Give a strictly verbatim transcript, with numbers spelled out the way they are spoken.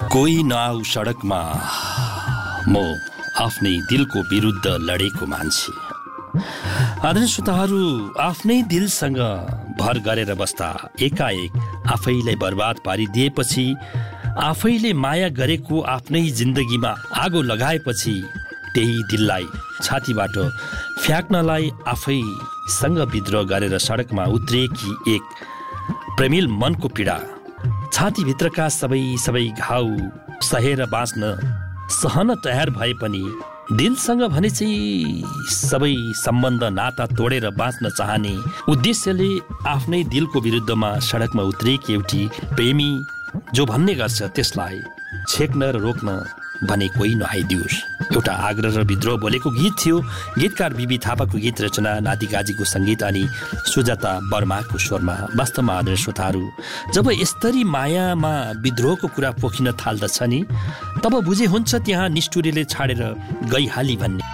कोही नआऊ सडकमा म आफ्नै दिलको विरुद्ध लडेको मान्छे। आदरणीय श्रोताहरू, आफ्नै दिलसँग भर गरेर बस्दा एकाएक आफैलाई बर्बाद पारिदिएपछि, आफैले माया गरेको आफ्नै जिन्दगीमा आगो लगाएपछि त्यही दिललाई छातीबाट फ्याँक्नलाई आफैसँग विद्रोह गरेर सडकमा उत्रिएकी एक प्रेमिल मनको पीडा, छातीभित्रका सबै सबै घाउ सहेर बाँच्न सहन तयार भए पनि दिलसँग भने चाहिँ सबै सम्बन्ध नाता तोडेर बाँच्न चाहने उद्देश्यले आफ्नै दिलको विरुद्धमा सडकमा उत्रिएकी एउटी प्रेमी जो भन्ने गर्छ त्यसलाई छेक्न र रोक्न भने कोही नआइदियोस्। एउटा आग्रह र विद्रोह बोलेको गीत थियो। गीतकार बिबी थापाको गीत रचना, नादी गाजीको सङ्गीत अनि सुजाता वर्माको स्वरमा। वास्तवमा आदरणीय श्रोताहरू, जब यस्तरी मायामा विद्रोहको कुरा पोखिन थाल्दछ नि, तब बुझे हुन्छ त्यहाँ निष्ठुरीले छाडेर गइहाली भन्ने।